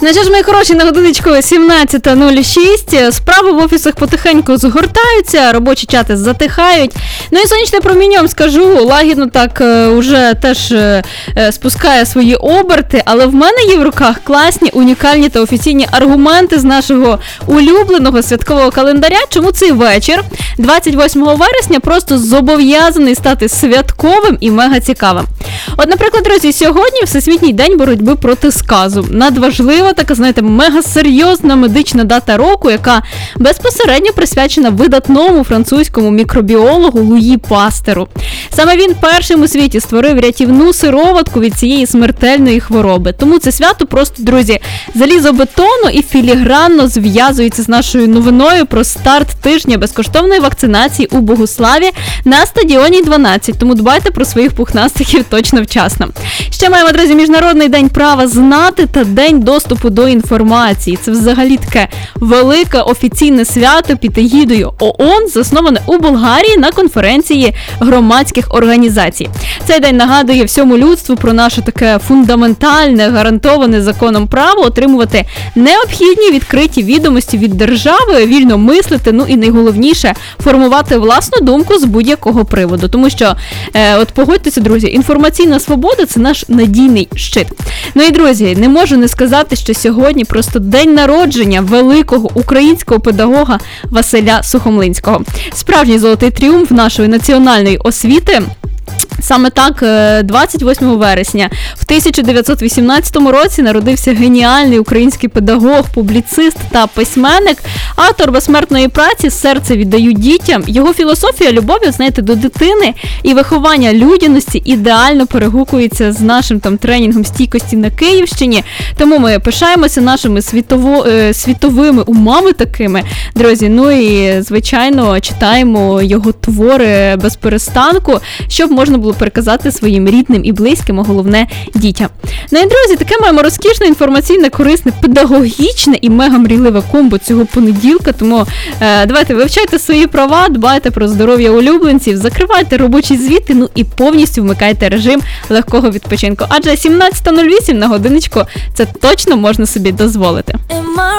Ну що ж, мої хороші, на годиночку 17:06. Справи в офісах потихеньку згортаються, робочі чати затихають. Ну і сонячне проміння, вам скажу, лагідно так уже теж спускає свої оберти, але в мене є в руках класні, унікальні та офіційні аргументи з нашого улюбленого святкового календаря, чому цей вечір, 28 вересня, просто зобов'язаний стати святковим і мега цікавим. От, наприклад, друзі, сьогодні Всесвітній день боротьби проти сказу. Надважлива така, знаєте, мега-серйозна медична дата року, яка безпосередньо присвячена видатному французькому мікробіологу Луї Пастеру. Саме він першим у світі створив рятівну сироватку від цієї смертельної хвороби. Тому це свято просто, друзі, залізобетонно і філігранно зв'язується з нашою новиною про старт тижня безкоштовної вакцинації у Богуславі на стадіоні 12. Тому дбайте про своїх пухнастиків точно вчасно. Ще маємо, друзі, Міжнародний день права знати та День доступу до інформації. Це взагалі таке велике офіційне свято під егідою ООН, засноване у Болгарії на конференції громадських організацій. Цей день нагадує всьому людству про наше таке фундаментальне, гарантоване законом право отримувати необхідні відкриті відомості від держави, вільно мислити, ну і найголовніше формувати власну думку з будь-якого приводу. Тому що, от погодьтеся, друзі, інформаційна свобода – це наш надійний щит. Ну і, друзі, не можу не сказати, що сьогодні просто день народження великого українського педагога Василя Сухомлинського. Справжній золотий тріумф нашої національної освіти. Саме так, 28 вересня в 1918 році народився геніальний український педагог, публіцист та письменник, автор безсмертної праці «Серце віддаю дітям». Його філософія любові, знаєте, до дитини і виховання людяності ідеально перегукується з нашим там тренінгом стійкості на Київщині. Тому ми пишаємося нашими світовими умами такими, друзі. Ну і, звичайно, читаємо його твори без перестанку, щоб можна було переказати своїм рідним і близьким, а головне дітям. Ну і, друзі, таке маємо розкішне, інформаційне, корисне, педагогічне і мега-мрійливе комбо цього понеділка, тому давайте вивчайте свої права, дбайте про здоров'я улюбленців, закривайте робочі звіти, ну і повністю вмикайте режим легкого відпочинку. Адже 17:08 на годиночку це точно можна собі дозволити.